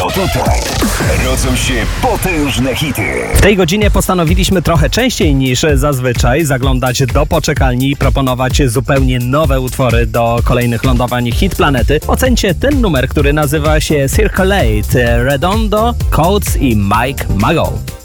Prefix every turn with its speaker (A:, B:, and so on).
A: To tutaj rodzą się potężne hity.
B: W tej godzinie postanowiliśmy trochę częściej niż zazwyczaj zaglądać do poczekalni i proponować zupełnie nowe utwory do kolejnych lądowań Hit Planety. Ocencie ten numer, który nazywa się Circulate, Redondo, Coates i Mike Mago.